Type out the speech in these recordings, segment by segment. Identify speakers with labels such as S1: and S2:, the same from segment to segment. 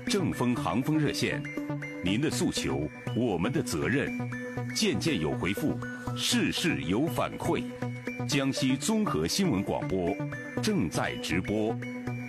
S1: 正风航风热线，您的诉求，我们的责任。件件有回复，事事有反馈。江西综合新闻广播正在直播。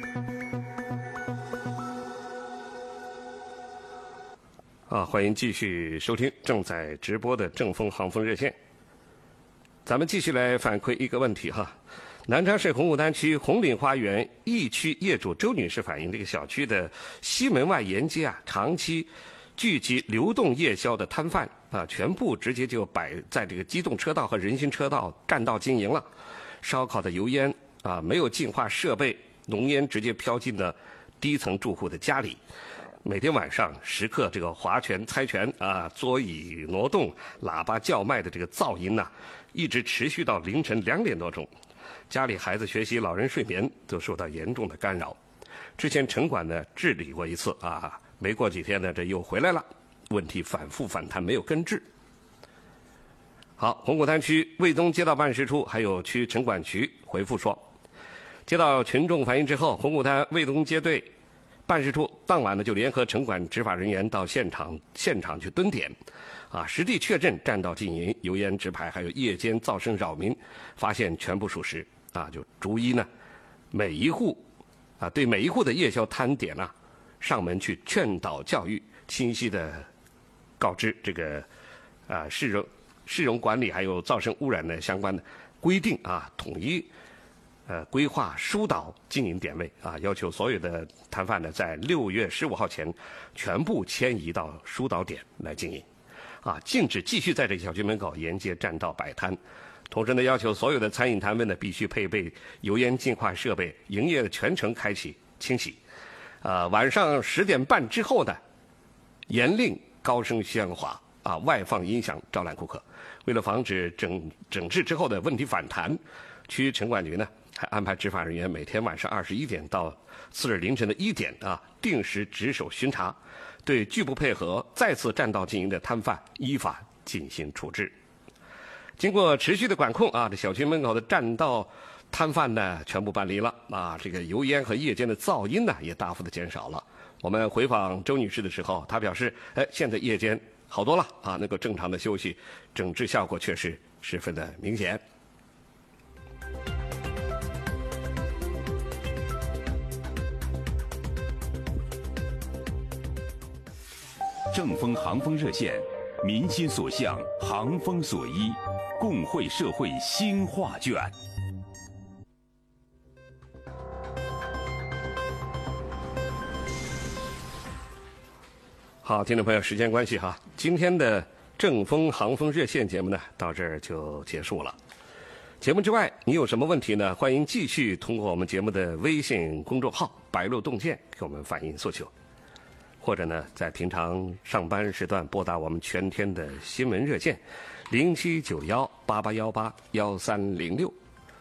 S2: 欢迎继续收听正在直播的正风航风热线。咱们继续来反馈一个问题哈。南昌市红谷滩区红岭花园一区业主周女士反映，这个小区的西门外沿街长期聚集流动夜宵的摊贩全部直接就摆在这个机动车道和人行车道占道经营了。烧烤的油烟没有净化设备，浓烟直接飘进了低层住户的家里。每天晚上时刻这个划拳猜拳桌椅挪动、喇叭叫卖的这个噪音一直持续到凌晨2点多钟。家里孩子学习、老人睡眠都受到严重的干扰。之前城管呢治理过一次没过几天呢这又回来了，问题反复反弹，没有根治。好，红谷滩区卫东街道办事处还有区城管局回复说，接到群众反映之后，红谷滩卫东街队办事处当晚呢就联合城管执法人员到现场去蹲点实地确认占道禁营、油烟直排还有夜间噪声扰民，发现全部属实就逐一呢对每一户的夜宵摊点上门去劝导教育，清晰的告知这个市容管理还有噪声污染的相关的规定统一规划疏导经营点位要求所有的摊贩呢在6月15号前全部迁移到疏导点来经营禁止继续在这个小区门口沿街占道摆摊。同时呢，要求所有的餐饮摊位呢必须配备油烟净化设备，营业的全程开启清洗。晚上10点半之后呢，严令高声喧哗外放音响招揽顾客。为了防止整治之后的问题反弹，区城管局呢还安排执法人员每天晚上21点到次日凌晨的1点定时值守巡查，对拒不配合再次占道经营的摊贩依法进行处置。经过持续的管控这小区门口的占道摊贩呢全部搬离了这个油烟和夜间的噪音呢也大幅的减少了。我们回访周女士的时候，她表示现在夜间好多了能够正常的休息，整治效果确实十分的明显。
S1: 正风航风热线，民心所向，航风所依，共绘社会新画卷。
S2: 好，听众朋友，时间关系今天的正风航风热线节目呢到这儿就结束了。节目之外，你有什么问题呢？欢迎继续通过我们节目的微信公众号“白鹿洞见”给我们反映诉求，或者呢在平常上班时段拨打我们全天的新闻热线079188181306。